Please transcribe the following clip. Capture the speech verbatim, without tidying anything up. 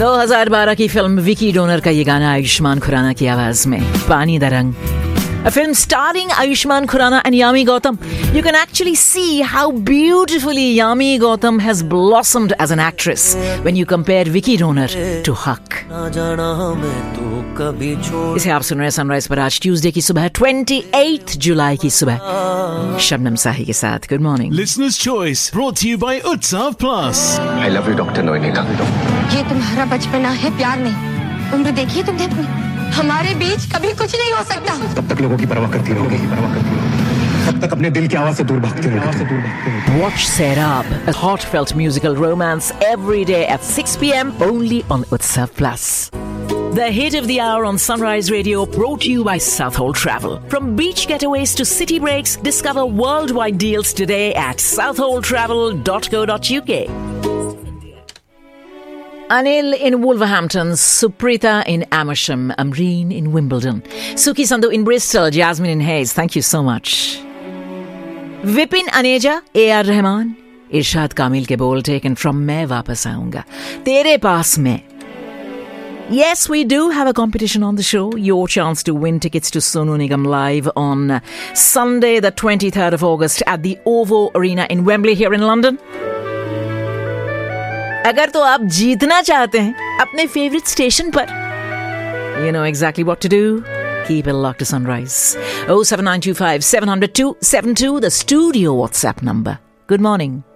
दो हज़ार बारह की फिल्म विकी डोनर का ये गाना आयुष्मान खुराना की आवाज में, पानी दा रंग. A film starring Ayushmann Khurrana and Yami Gautam. You can actually see how beautifully Yami Gautam has blossomed as an actress when you compare Vicky Donor to Huck. इसे आप सुन रहे हैं सनराइज पर आज ट्यूसडे की सुबह अट्ठाईस जुलाई की सुबह शबनम साही के साथ. Good morning. Listener's Choice brought to you by Utsav Plus. I love you, Doctor Noinina. ये तुम्हारा बचपना है, प्यार नहीं. उम्र देखिए तुमने अपनी. हमारे बीच कभी कुछ नहीं हो सकता. तब तक लोगों की परवाह करती रहोगी, परवाह करती रहोगी. तब तक अपने दिल की आवाज से दूर भागती रहोगी. Watch Serab, a heartfelt musical romance every day at six p.m. only on Utsav Plus. The hit of the hour on Sunrise Radio brought to you by Southhold Travel. From beach getaways to city breaks, discover worldwide deals today at southhold travel dot co dot uk. Anil in Wolverhampton, Suprita in Amersham, Amreen in Wimbledon, Suki Sandhu in Bristol, Jasmine in Hayes. Thank you so much. Vipin Aneja, A R Rahman, Irshad Kamil ke bol taken from Main Wapas Aaunga, Tere Paas Mein. Yes, we do have a competition on the show. Your chance to win tickets to Sonu Nigam Live on Sunday, the twenty-third of August at the OVO Arena in Wembley here in London. अगर तो आप जीतना चाहते हैं अपने favourite station पर, you know exactly what to do. Keep it locked to Sunrise. oh seven nine two five seven zero zero two seven two, the studio WhatsApp number. Good morning.